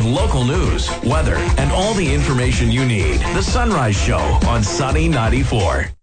local news, weather, and all the information you need. The Sunrise Show on Sunny 94.